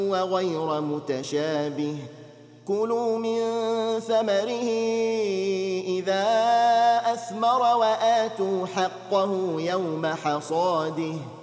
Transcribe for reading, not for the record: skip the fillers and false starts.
وغير متشابه كلوا من ثمره إذا أثمر وآتوا حقه يوم حصاده